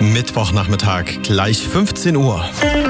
Mittwochnachmittag, gleich 15 Uhr.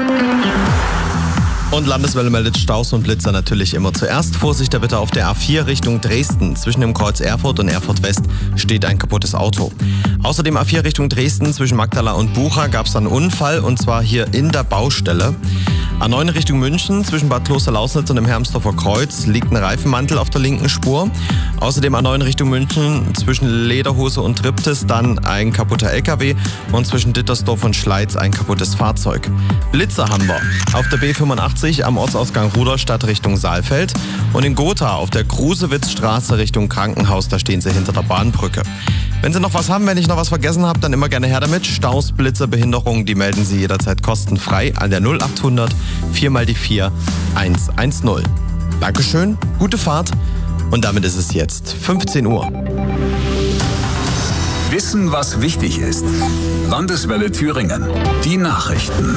Und Landeswelle meldet Staus und Blitzer natürlich immer zuerst. Vorsicht da bitte auf der A4 Richtung Dresden. Zwischen dem Kreuz Erfurt und Erfurt West steht ein kaputtes Auto. Außerdem A4 Richtung Dresden zwischen Magdala und Bucha gab es einen Unfall und zwar hier in der Baustelle. A9 Richtung München zwischen Bad Kloster-Lausnitz und dem Hermsdorfer Kreuz liegt ein Reifenmantel auf der linken Spur. Außerdem A9 Richtung München zwischen Lederhose und Triptis dann ein kaputter LKW und zwischen Dittersdorf und Schleiz ein kaputtes Fahrzeug. Blitzer haben wir auf der B85 am Ortsausgang Rudolstadt Richtung Saalfeld und in Gotha auf der Grusewitzstraße Richtung Krankenhaus, da stehen sie hinter der Bahnbrücke. Wenn Sie noch was haben, wenn ich noch was vergessen habe, dann immer gerne her damit. Staus, Blitzer, Behinderungen, die melden Sie jederzeit kostenfrei an der 0800 4x4 110. Dankeschön, gute Fahrt und damit ist es jetzt 15 Uhr. Wissen, was wichtig ist. Landeswelle Thüringen. Die Nachrichten.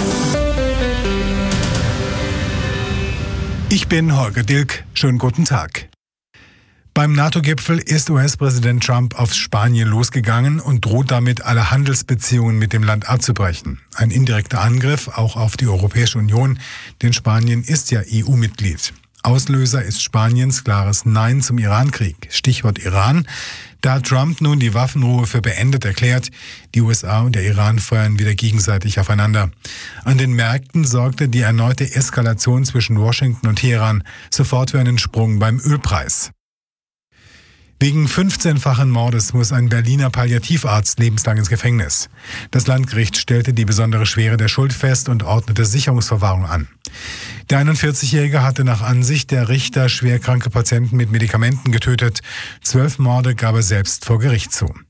Ich bin Holger Dilk. Schönen guten Tag. Beim NATO-Gipfel ist US-Präsident Trump auf Spanien losgegangen und droht damit, alle Handelsbeziehungen mit dem Land abzubrechen. Ein indirekter Angriff auch auf die Europäische Union, denn Spanien ist ja EU-Mitglied. Auslöser ist Spaniens klares Nein zum Iran-Krieg. Stichwort Iran. Da hat Trump nun die Waffenruhe für beendet erklärt. Die USA und der Iran feuern wieder gegenseitig aufeinander. An den Märkten sorgte die erneute Eskalation zwischen Washington und Teheran sofort für einen Sprung beim Ölpreis. Wegen 15-fachen Mordes muss ein Berliner Palliativarzt lebenslang ins Gefängnis. Das Landgericht stellte die besondere Schwere der Schuld fest und ordnete Sicherungsverwahrung an. Der 41-Jährige hatte nach Ansicht der Richter schwerkranke Patienten mit Medikamenten getötet. 12 Morde gab er selbst vor Gericht zu.